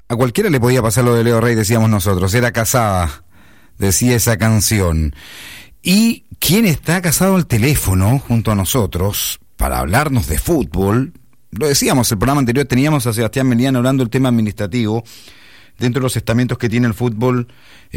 A cualquiera le podía pasar lo de Leo Rey, decíamos nosotros. Era casada, decía esa canción. ¿Y quién está casado al teléfono junto a nosotros para hablarnos de fútbol? Lo decíamos, el programa anterior teníamos a Sebastián Melián hablando del tema administrativo. Dentro de los estamentos que tiene el fútbol,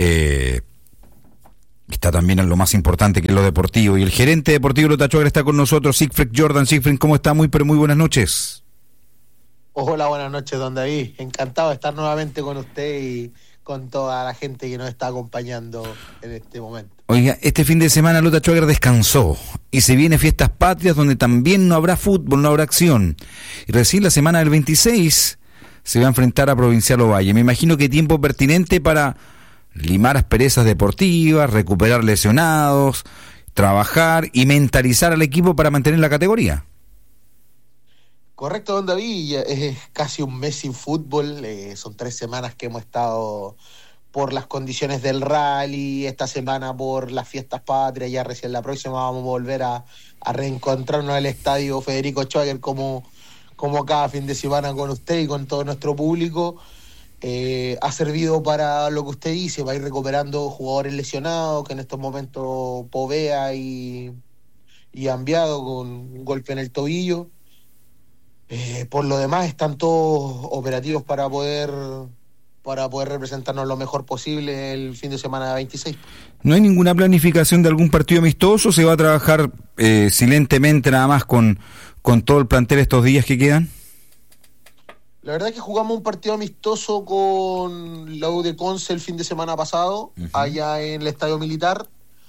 está también en lo más importante, que es lo deportivo. Y el gerente deportivo Lota Schwager está con nosotros, Siegfried Jordan. Siegfried, ¿cómo está? Muy buenas noches. Hola, buenas noches, don David. Encantado de estar nuevamente con usted y con toda la gente que nos está acompañando en este momento. Oiga, este fin de semana Lota Schwager descansó y se viene Fiestas Patrias, donde también no habrá fútbol, no habrá acción. Y recién la semana del 26 se va a enfrentar a Provincial Ovalle. Me imagino que tiempo pertinente para limar asperezas deportivas, recuperar lesionados, trabajar y mentalizar al equipo para mantener la categoría. Correcto, don David, es casi un mes sin fútbol, son 3 semanas que hemos estado por las condiciones del rally, esta semana por las Fiestas Patrias, ya recién la próxima vamos a volver a reencontrarnos en el estadio Federico Schwager como cada fin de semana con usted y con todo nuestro público. Ha servido para lo que usted dice, va a ir recuperando jugadores lesionados, que en estos momentos Povea y Ambiado con un golpe en el tobillo. Por lo demás están todos operativos para poder representarnos lo mejor posible el fin de semana 26. ¿No hay ninguna planificación de algún partido amistoso? ¿Se va a trabajar silentemente nada más con todo el plantel estos días que quedan? La verdad es que jugamos un partido amistoso con la U de Conce el fin de semana pasado, allá en el Estadio Militar.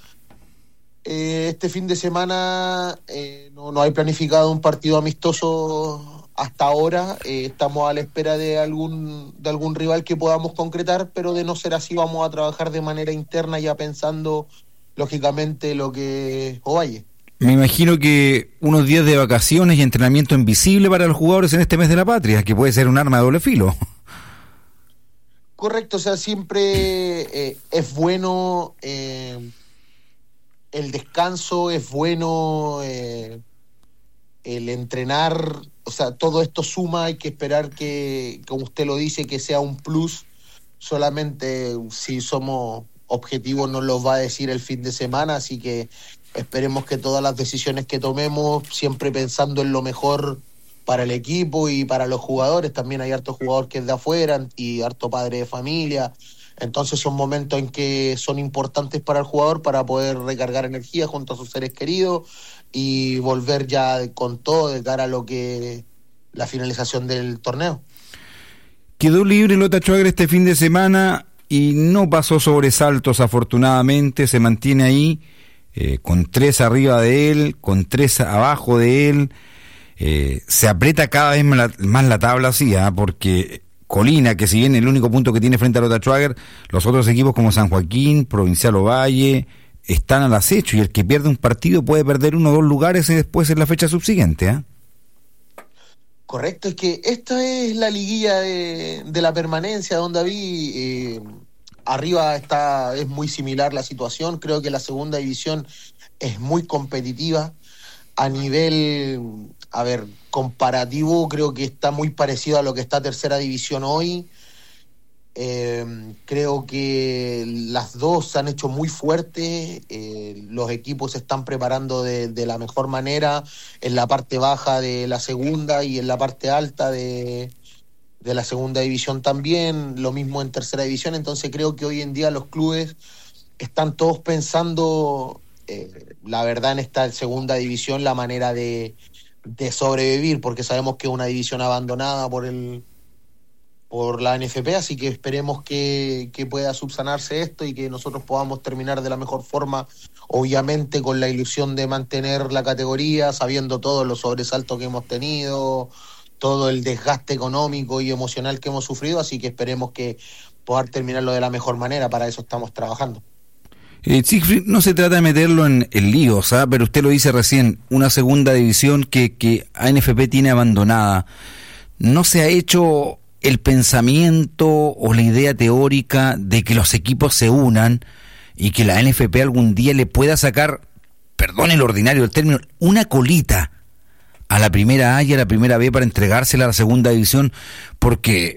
Este fin de semana no hay planificado un partido amistoso hasta ahora. Estamos a la espera de algún rival que podamos concretar, pero de no ser así vamos a trabajar de manera interna, ya pensando lógicamente lo que es Ovalle. Me imagino que unos días de vacaciones y entrenamiento invisible para los jugadores en este mes de la patria, que puede ser un arma de doble filo. Correcto, o sea, siempre es bueno el descanso, es bueno el entrenar, o sea, todo esto suma, hay que esperar que, como usted lo dice, que sea un plus. Solamente si somos objetivos nos los va a decir el fin de semana, así que esperemos que todas las decisiones que tomemos, siempre pensando en lo mejor para el equipo y para los jugadores. También hay harto jugador que es de afuera y harto padre de familia. Entonces son momentos en que son importantes para el jugador para poder recargar energía junto a sus seres queridos y volver ya con todo de cara a lo que la finalización del torneo. Quedó libre Lota Schwager este fin de semana y no pasó sobresaltos, afortunadamente, se mantiene ahí. Con 3 arriba de él, con 3 abajo de él, se aprieta cada vez más la tabla así, porque Colina, que si bien el único punto que tiene frente a Lota Schwager, los otros equipos como San Joaquín, Provincial Ovalle, están al acecho, y el que pierde un partido puede perder 1 o 2 lugares y después en la fecha subsiguiente. Correcto, es que esta es la liguilla de la permanencia, don David. Arriba es muy similar la situación. Creo que la segunda división es muy competitiva. A nivel, comparativo, creo que está muy parecido a lo que está tercera división hoy. Creo que las dos se han hecho muy fuertes. Los equipos se están preparando de la mejor manera en la parte baja de la segunda y en la parte alta de la segunda división también, lo mismo en tercera división. Entonces creo que hoy en día los clubes están todos pensando, la verdad, en esta segunda división, la manera de sobrevivir, porque sabemos que es una división abandonada por la NFP, así que esperemos que pueda subsanarse esto y que nosotros podamos terminar de la mejor forma, obviamente con la ilusión de mantener la categoría, sabiendo todos los sobresaltos que hemos tenido, todo el desgaste económico y emocional que hemos sufrido, así que esperemos que poder terminarlo de la mejor manera. Para eso estamos trabajando. Siegfried, no se trata de meterlo en líos, pero usted lo dice recién, una segunda división que ANFP tiene abandonada. ¿No se ha hecho el pensamiento o la idea teórica de que los equipos se unan y que la ANFP algún día le pueda sacar, perdón el ordinario el término, una colita a la primera A y a la primera B para entregársela a la segunda división? Porque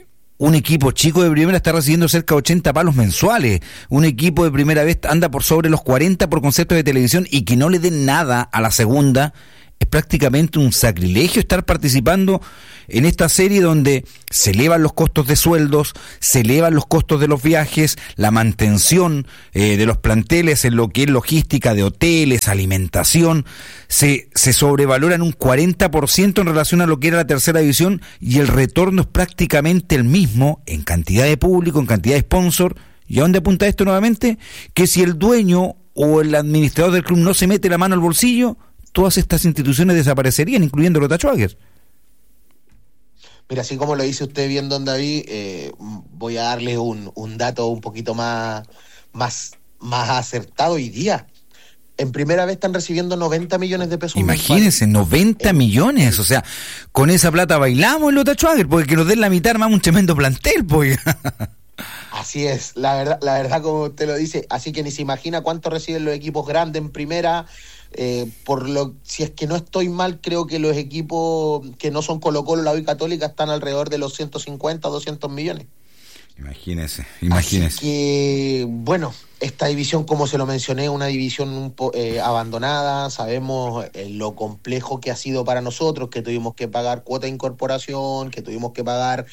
un equipo chico de primera está recibiendo cerca de 80 palos mensuales. Un equipo de primera vez anda por sobre los 40 por concepto de televisión, y que no le den nada a la segunda es prácticamente un sacrilegio estar participando en esta serie donde se elevan los costos de sueldos, se elevan los costos de los viajes, la mantención de los planteles en lo que es logística de hoteles, alimentación, se sobrevalora en un 40% en relación a lo que era la tercera división, y el retorno es prácticamente el mismo en cantidad de público, en cantidad de sponsor. ¿Y a dónde apunta esto nuevamente? Que si el dueño o el administrador del club no se mete la mano al bolsillo, todas estas instituciones desaparecerían, incluyendo Lota Schwager. Mira, así como lo dice usted bien, don David, voy a darle un dato un poquito más acertado hoy día. En primera vez están recibiendo 90 millones de pesos. Imagínense, 90 millones, o sea, con esa plata bailamos en Lota Schwager, porque que nos den la mitad armamos un tremendo plantel, pues. Así es, la verdad como usted lo dice, así que ni se imagina cuánto reciben los equipos grandes en primera. Si es que no estoy mal, creo que los equipos que no son Colo-Colo, la U y Católica están alrededor de los 150, 200 millones. Imagínese. Así que, bueno, esta división, como se lo mencioné, una división abandonada. Sabemos lo complejo que ha sido para nosotros, que tuvimos que pagar cuota de incorporación, que tuvimos que pagar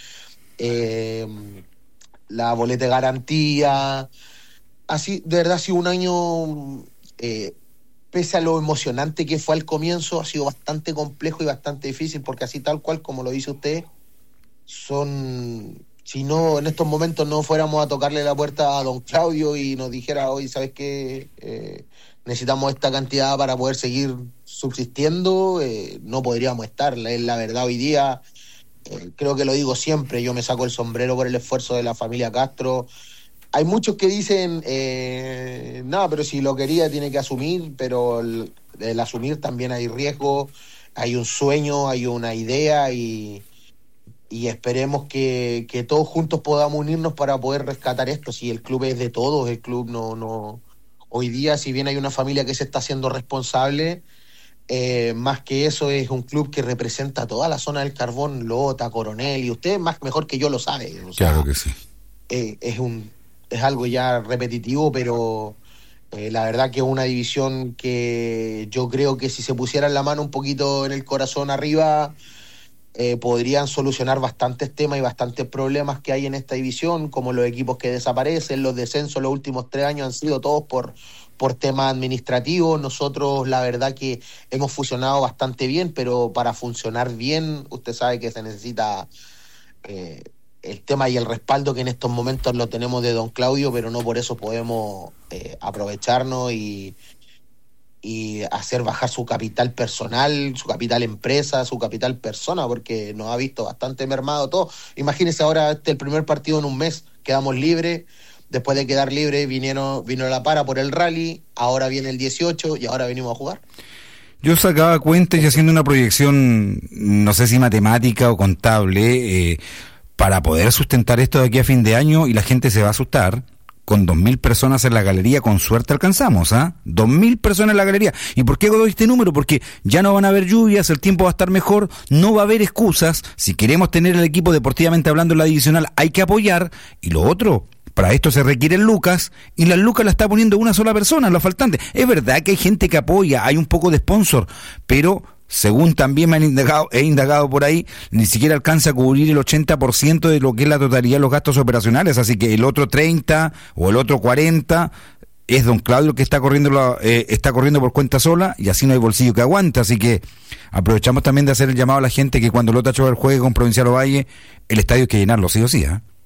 la boleta de garantía. Así, de verdad, ha sido un año... pese a lo emocionante que fue al comienzo, ha sido bastante complejo y bastante difícil, porque así tal cual, como lo dice usted, si no, en estos momentos no fuéramos a tocarle la puerta a don Claudio y nos dijera, hoy, ¿sabes qué? Necesitamos esta cantidad para poder seguir subsistiendo, no podríamos estar. Es la verdad hoy día, creo que lo digo siempre, yo me saco el sombrero por el esfuerzo de la familia Castro. Hay muchos que dicen, no, pero si lo quería tiene que asumir, pero el asumir también hay riesgo, hay un sueño, hay una idea, y esperemos que todos juntos podamos unirnos para poder rescatar esto. Si el club es de todos, el club no hoy día, si bien hay una familia que se está haciendo responsable, más que eso es un club que representa toda la zona del Carbón, Lota, Coronel, y usted mejor que yo lo sabe. O sea, claro que sí. Es algo ya repetitivo, pero la verdad que es una división que yo creo que si se pusieran la mano un poquito en el corazón arriba, podrían solucionar bastantes temas y bastantes problemas que hay en esta división, como los equipos que desaparecen, los descensos los últimos 3 años han sido todos por temas administrativos. Nosotros la verdad que hemos funcionado bastante bien, pero para funcionar bien usted sabe que se necesita... el tema y el respaldo que en estos momentos lo tenemos de don Claudio, pero no por eso podemos aprovecharnos y hacer bajar su capital personal, su capital empresa, su capital persona, porque nos ha visto bastante mermado todo. Imagínense ahora el primer partido en un mes, quedamos libres, después de quedar libre vino la para por el rally, ahora viene el 18 y ahora venimos a jugar. Yo sacaba cuentas y haciendo una proyección, no sé si matemática o contable, para poder sustentar esto de aquí a fin de año, y la gente se va a asustar, con 2.000 personas en la galería, con suerte alcanzamos, 2.000 personas en la galería. ¿Y por qué doy este número? Porque ya no van a haber lluvias, el tiempo va a estar mejor, no va a haber excusas. Si queremos tener el equipo deportivamente hablando en la divisional, hay que apoyar. Y lo otro, para esto se requieren lucas, y las lucas las está poniendo una sola persona, lo faltante. Es verdad que hay gente que apoya, hay un poco de sponsor, pero... según también me han indagado por ahí, ni siquiera alcanza a cubrir el 80% de lo que es la totalidad de los gastos operacionales, así que el otro 30 o el otro 40 es don Claudio que está corriendo por cuenta sola, y así no hay bolsillo que aguante. Así que aprovechamos también de hacer el llamado a la gente que cuando Lota Schwager juegue con Provincial Ovalle, el estadio hay que llenarlo, sí o sí,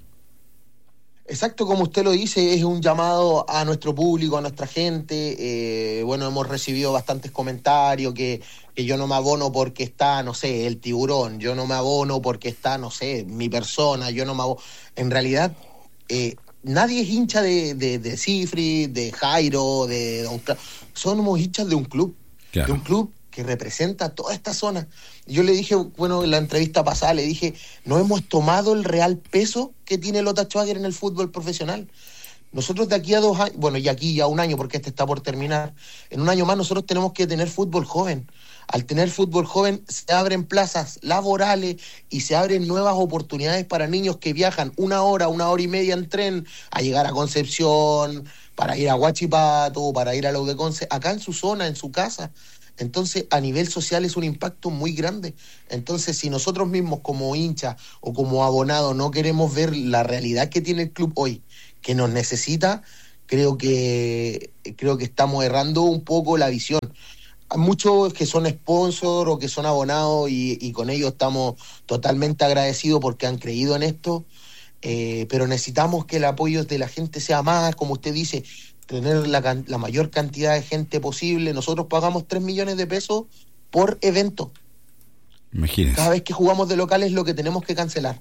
Exacto, como usted lo dice, es un llamado a nuestro público, a nuestra gente. Bueno, hemos recibido bastantes comentarios que yo no me abono porque está, no sé, el Tiburón, yo no me abono porque está, no sé, mi persona, yo no me abono. En realidad, nadie es hincha de Cifri, de Jairo, de Don Claudio. Somos hinchas de un club, claro, de un club que representa toda esta zona. Yo le dije, bueno, en la entrevista pasada le dije, no hemos tomado el real peso que tiene Lota Schwager en el fútbol profesional. Nosotros de aquí a 2 años, bueno, y aquí ya 1 año, porque este está por terminar, en 1 año más nosotros tenemos que tener fútbol joven. Al tener fútbol joven se abren plazas laborales y se abren nuevas oportunidades para niños que viajan 1 hora, 1 hora y media en tren a llegar a Concepción, para ir a Huachipato, para ir a la U de Conce, acá en su zona, en su casa. Entonces, a nivel social es un impacto muy grande. Entonces, si nosotros mismos como hinchas o como abonados no queremos ver la realidad que tiene el club hoy, que nos necesita, creo que estamos errando un poco la visión. Hay muchos que son sponsors o que son abonados y con ellos estamos totalmente agradecidos porque han creído en esto, pero necesitamos que el apoyo de la gente sea más, como usted dice, tener la mayor cantidad de gente posible. Nosotros pagamos 3 millones de pesos por evento. Imagínense. Cada vez que jugamos de local es lo que tenemos que cancelar.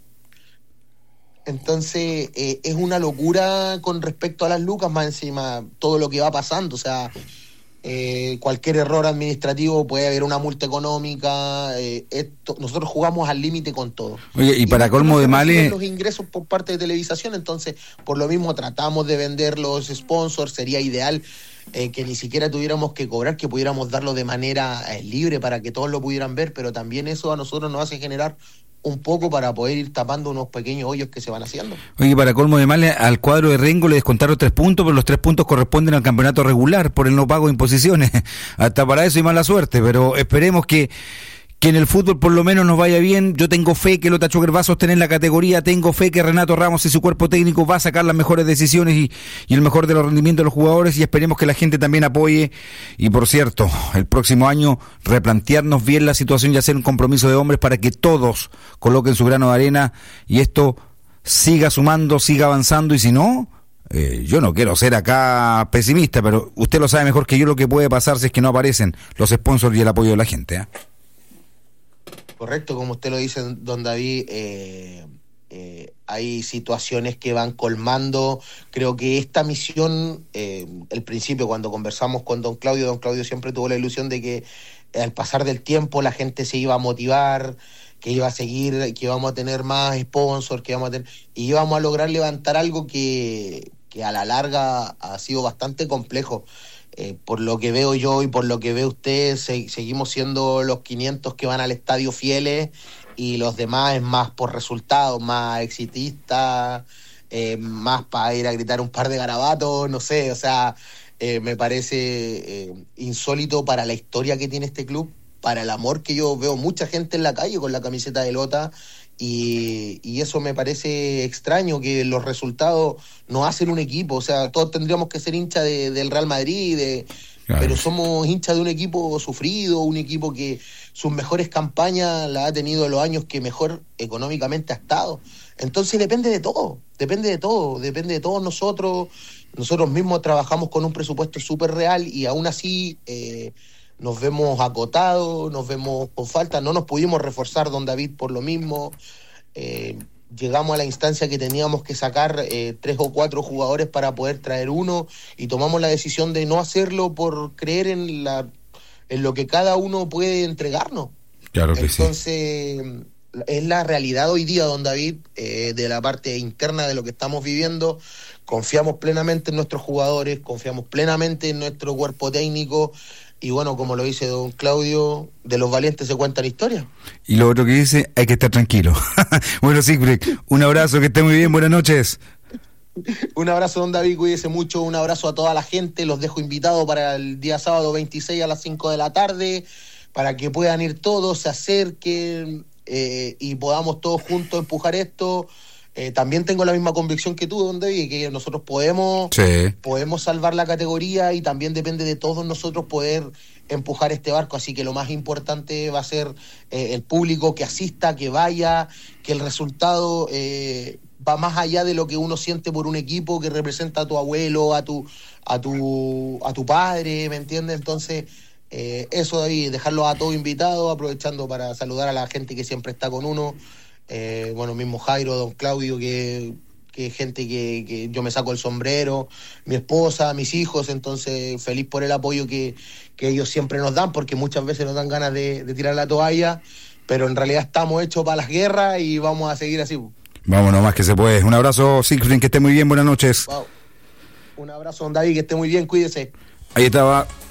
Entonces, es una locura con respecto a las lucas, más encima todo lo que va pasando. O sea, cualquier error administrativo puede haber una multa económica. Nosotros jugamos al límite con todo. Oye, y para colmo de males, los ingresos por parte de televisación, entonces por lo mismo tratamos de vender los sponsors. Sería ideal que ni siquiera tuviéramos que cobrar, que pudiéramos darlo de manera libre para que todos lo pudieran ver, pero también eso a nosotros nos hace generar un poco para poder ir tapando unos pequeños hoyos que se van haciendo. Oye, para colmo de males, al cuadro de Rengo le descontaron 3 puntos, pero los 3 puntos corresponden al campeonato regular por el no pago de imposiciones. Hasta para eso hay mala suerte, pero esperemos que en el fútbol por lo menos nos vaya bien. Yo tengo fe que Lota Schwager va a sostener la categoría, tengo fe que Renato Ramos y su cuerpo técnico va a sacar las mejores decisiones y el mejor de los rendimientos de los jugadores, y esperemos que la gente también apoye. Y por cierto, el próximo año replantearnos bien la situación y hacer un compromiso de hombres para que todos coloquen su grano de arena y esto siga sumando, siga avanzando. Y si no, yo no quiero ser acá pesimista, pero usted lo sabe mejor que yo lo que puede pasar si es que no aparecen los sponsors y el apoyo de la gente, ¿eh? Correcto, como usted lo dice, don David, hay situaciones que van colmando. Creo que esta misión, al principio cuando conversamos con don Claudio siempre tuvo la ilusión de que al pasar del tiempo la gente se iba a motivar, que iba a seguir, que íbamos a tener más sponsors, y íbamos a lograr levantar algo que a la larga ha sido bastante complejo. Por lo que veo yo y por lo que ve usted, seguimos siendo los 500 que van al estadio fieles y los demás es más por resultados, más exitistas, más para ir a gritar un par de garabatos, no sé, o sea, me parece insólito para la historia que tiene este club, para el amor que yo veo mucha gente en la calle con la camiseta de Lota. Y eso me parece extraño, que los resultados no hacen un equipo. O sea, todos tendríamos que ser hinchas del Real Madrid, claro, pero somos hinchas de un equipo sufrido, un equipo que sus mejores campañas las ha tenido en los años que mejor económicamente ha estado. Entonces depende de todos nosotros. Nosotros mismos trabajamos con un presupuesto súper real y aún así nos vemos acotados, nos vemos con falta. No nos pudimos reforzar, don David, por lo mismo. Llegamos a la instancia que teníamos que sacar 3 o 4 jugadores para poder traer uno y tomamos la decisión de no hacerlo por creer en lo que cada uno puede entregarnos. Claro que Entonces, sí. Es la realidad hoy día, don David, de la parte interna de lo que estamos viviendo. Confiamos plenamente en nuestros jugadores, confiamos plenamente en nuestro cuerpo técnico. Y bueno, como lo dice don Claudio, de los valientes se cuentan historias. Y lo otro que dice, hay que estar tranquilo. Bueno, Siegfried, un abrazo, que esté muy bien, buenas noches. Un abrazo, don David, cuídese mucho, un abrazo a toda la gente, los dejo invitados para el día sábado 26 a las 5 de la tarde, para que puedan ir todos, se acerquen y podamos todos juntos empujar esto. También tengo la misma convicción que tú, don David, que nosotros podemos salvar la categoría y también depende de todos nosotros poder empujar este barco, así que lo más importante va a ser el público que asista, que vaya, que el resultado va más allá de lo que uno siente por un equipo que representa a tu abuelo, a tu padre, ¿me entiendes? Entonces, eso, David, dejarlo a todos invitados, aprovechando para saludar a la gente que siempre está con uno. Bueno, mismo Jairo, don Claudio, que gente que yo me saco el sombrero, mi esposa, mis hijos, entonces feliz por el apoyo que ellos siempre nos dan, porque muchas veces nos dan ganas de tirar la toalla, pero en realidad estamos hechos para las guerras y vamos a seguir así. Vámonos más que se puede. Un abrazo, Siegfried, que esté muy bien, buenas noches. Wow. Un abrazo, don David, que esté muy bien, cuídese. Ahí estaba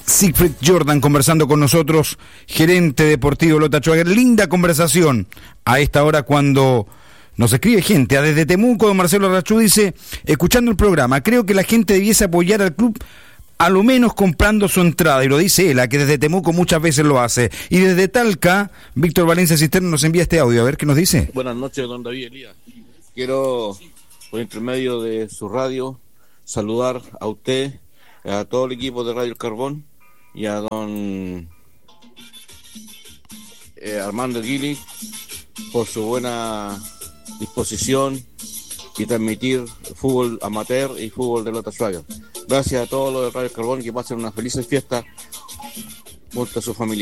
Siegfried Jordan conversando con nosotros, gerente deportivo Lota Schwager. Linda conversación a esta hora cuando nos escribe gente. Desde Temuco, Marcelo Rachú dice, escuchando el programa, creo que la gente debiese apoyar al club a lo menos comprando su entrada, y lo dice él, que desde Temuco muchas veces lo hace. Y desde Talca, Víctor Valencia Cisterna nos envía este audio, a ver qué nos dice. Buenas noches, don David Elías. Quiero, por intermedio de su radio, saludar a usted, a todo el equipo de Radio El Carbón y a don Armando Guili por su buena disposición y transmitir fútbol amateur y fútbol de Lota Schwager. Gracias a todos los de Radio El Carbón, que pasen una feliz fiesta junto a su familia.